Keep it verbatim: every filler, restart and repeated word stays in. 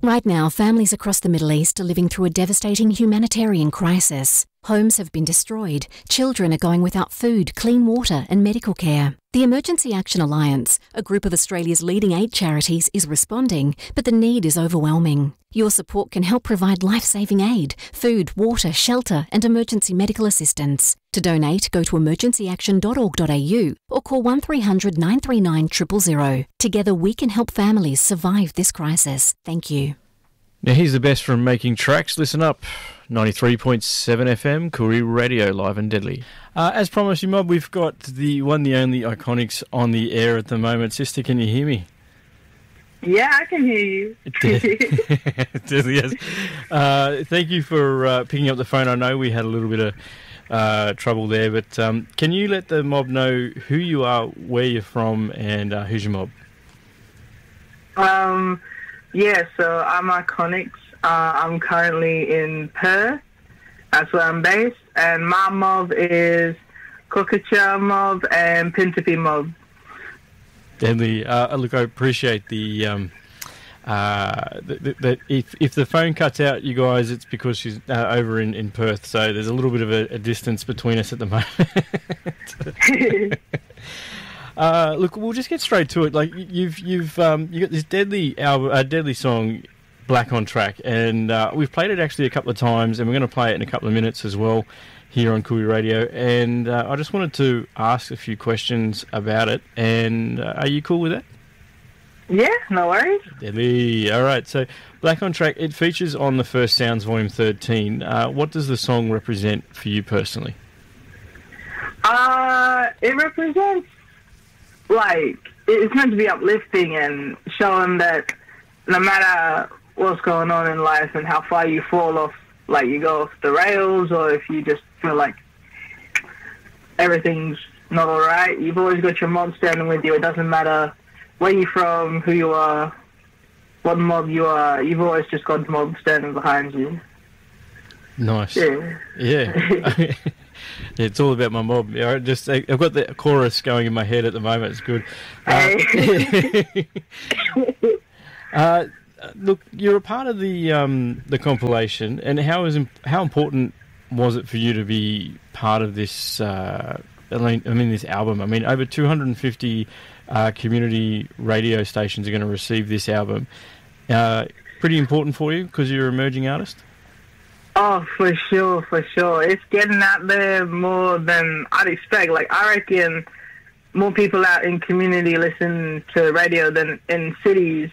Right now, families across the Middle East are living through a devastating humanitarian crisis. Homes have been destroyed, children are going without food, clean water and medical care. The Emergency Action Alliance, a group of Australia's leading aid charities, is responding, but the need is overwhelming. Your support can help provide life-saving aid, food, water, shelter and emergency medical assistance. To donate, go to emergency action dot org dot a u or call one three hundred nine three nine zero zero zero. Together we can help families survive this crisis. Thank you. Now here's the best from Making Tracks. Listen up. ninety-three point seven F M, Koori Radio, live and deadly. Uh, as promised, you mob, we've got the one, the only Iconics on the air at the moment. Sister, can you hear me? Yeah, I can hear you. Yes. Uh, thank you for uh, picking up the phone. I know we had a little bit of uh, trouble there, but um, can you let the mob know who you are, where you're from, and uh, who's your mob? Um, yeah, so I'm Iconics. Uh, I'm currently in Perth. That's where I'm based. And my mob is Cockatoo Mob and Pintupi Mob. Deadly. Uh, look, I appreciate the... Um, uh, that, that if if the phone cuts out, you guys, it's because she's uh, over in, in Perth, so there's a little bit of a, a distance between us at the moment. uh, look, we'll just get straight to it. Like you've you've um, you got this deadly album, uh, deadly song, Black on Track, and uh, we've played it actually a couple of times, and we're going to play it in a couple of minutes as well here on Koori Radio. And uh, I just wanted to ask a few questions about it. And uh, are you cool with that? Yeah, no worries. Deadly. All right. So, Black on Track, it features on the First Sounds Volume thirteen. Uh, what does the song represent for you personally? Uh, it represents, like, it's meant to be uplifting and showing that no matter what's going on in life and how far you fall off, like you go off the rails, or if you just feel like everything's not alright, you've always got your mob standing with you. It doesn't matter where you're from, who you are, what mob you are, you've always just got the mob standing behind you. Nice. Yeah. Yeah. It's all about my mob. I just I've got the chorus going in my head at the moment. It's good. Hey. Uh, uh, look, you're a part of the um, the compilation, and how is how important was it for you to be part of this? Uh, I mean, I mean, this album. I mean, over two hundred fifty uh, community radio stations are going to receive this album. Uh, pretty important for you because you're an emerging artist. Oh, for sure, for sure. It's getting out there more than I'd expect. Like, I reckon more people out in community listen to radio than in cities.